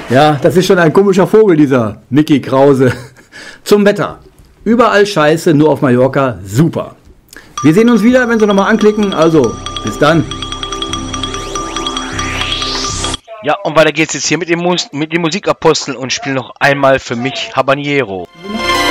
Ja, das ist schon ein komischer Vogel, dieser Mickey Krause. Zum Wetter. Überall scheiße, nur auf Mallorca super. Wir sehen uns wieder, wenn Sie nochmal anklicken. Also, bis dann. Ja, und weiter geht's jetzt hier mit den Musikaposteln und spielen noch einmal für mich Habanero.